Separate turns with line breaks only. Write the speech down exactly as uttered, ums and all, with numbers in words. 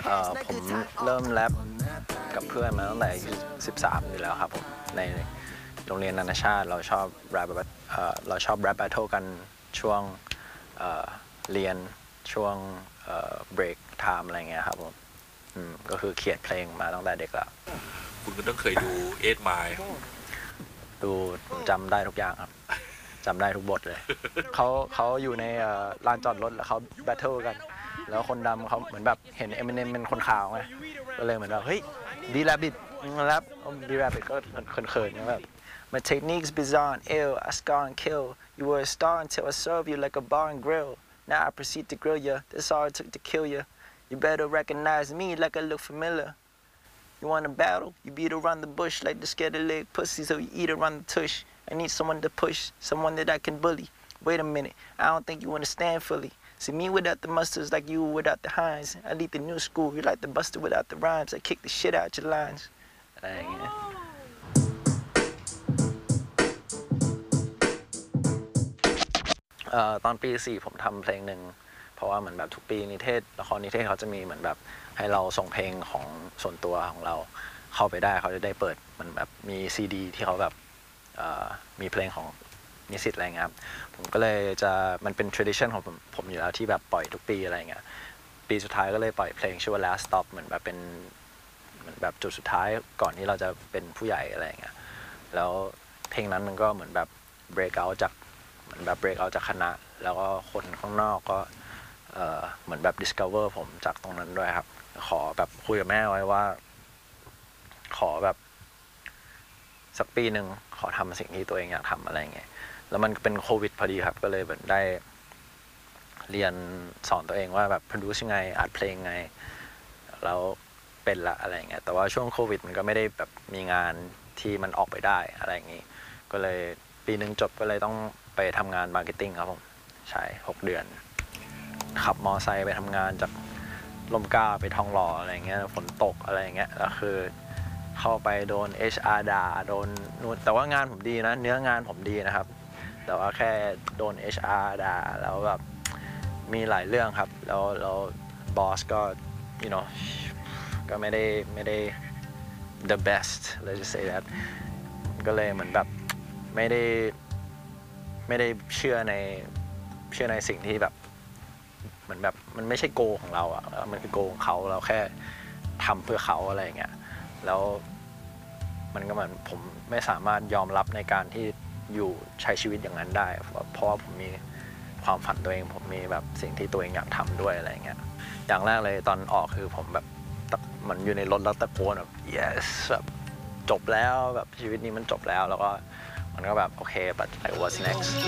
ผมเริ่มแรปกับเพื่อนมาตั้งแต่อายุสิบสามอยู่แล้วครับผมในโรงเรียนนานาชาติเราชอบแรปแบบเราชอบแรปแบทเทิลกันช่วงเรียนช่วงเบรกไทม์อะไรเงี้ยครับผมก็คือเขียนเพลงมาตั้งแต่เด็กแล้ว
คุณก็ต้องเคยดูเอทไมล์
ดูจำได้ทุกอย่างครับจำได้ทุกบทเลยเขาเขาอยู่ในลานจอดรถแล้วเขาแบทเทิลกันแล้วคนดำเขาเหมือนแบบเห็นเอมิเนมเป็นคนขาวไงก็เลยเหมือนแบบเฮ้ยดีแรปบิดแรปดีแรปบิดก็เขินๆแบบ My techniques bizarre and ill I scar and kill you were a star until I serve you like a bar and grill now I proceed to grill you that's all it took to kill you you better recognize me like I look familiar you want a battle you beat around the bush like the scared leg pussy so you eat around the tush I need someone to push someone that I can bully wait a minute I don't think you understand fully See me without the mustards like you without the hinds. I lead the new school. You like the buster without the rhymes. I kick the shit out your lines. อะไรอย่างเงี้ยตอนปีสี่ผมทำเพลงหนึ่งเพราะว่าเหมือนแบบทุกปีนิเทศละครนิเทศเขาจะมีเหมือนแบบให้เราส่งเพลงของส่วนตัวของเราเข้าไปได้เขาจะได้เปิดเหมือนแบบมีซีดีที่เขาแบบมีเพลงของนิสิตอะไรเงี้ยครับผมก็เลยจะมันเป็น tradition ของผมผมอยู่แล้วที่แบบปล่อยทุกปีอะไรเงี้ยปีสุดท้ายก็เลยปล่อยเพลงชื่อว่า last stop เหมือนแบบเป็นเหมือนแบบจุดสุดท้ายก่อนที่เราจะเป็นผู้ใหญ่อะไรเงี้ยแล้วเพลงนั้นมันก็เหมือนแบบ break out จากเหมือนแบบ break out จากคณะแล้วก็คนข้างนอกก็เหมือนแบบ discover ผมจากตรงนั้นด้วยครับขอแบบคุยกับแม่ไว้ว่าขอแบบสักปีหนึ่งขอทำสิ่งที่ตัวเองอยากทำอะไรเงี้ยแล้วมันเป็นโควิดพอดีครับก็เลยแบบได้เรียนสอนตัวเองว่าแบบโปรดิวซ์ยังไงอัดเพลงไงแล้วเป็นละอะไรเงี้ยแต่ว่าช่วงโควิดมันก็ไม่ได้แบบมีงานที่มันออกไปได้อะไรอย่างงี้ก็เลยปีหนึ่งจบก็เลยต้องไปทำงานมาร์เก็ตติ้งครับผมใช่หกเดือนขับมอไซค์ไปทำงานจากลมเกล้าไปทองหล่ออะไรเงี้ยฝนตกอะไรเงี้ยแล้วคือเข้าไปโดน เอช อาร์ ด่าโดนนู่นแต่ว่างานผมดีนะเนื้องานผมดีนะครับแต่ว่าแค่โดน เอช อาร์ ด่าแล้วแบบมีหลายเรื่องครับแล้วแล้วบอสก็ you know ก็ไม่ได้ไม่ได้ the best let's just say that ก็เลยเหมือนแบบไม่ได้ไม่ได้เชื่อในเชื่อในสิ่งที่แบบเหมือนแบบมันไม่ใช่โกของเราอ่ะมันคือโกของเขาเราแค่ทำเพื่อเขาอะไรอย่างเงี้ยแล้วมันก็เหมือนผมไม่สามารถยอมรับในการที่อยู่ใช้ชีวิตอย่างนั้นได้เพราะว่าผมมีความฝันตัวเองผมมีแบบสิ่งที่ตัวเองอยากทำด้วยอะไรเงี้ยอย่างแรกเลยตอนออกคือผมแบบเหมือนอยู่ในรถแล้วตะโกนแบบ yes แบบจบแล้วแบบชีวิตนี้มันจบแล้วแล้วก็มันก็แบบโอเค but like what's next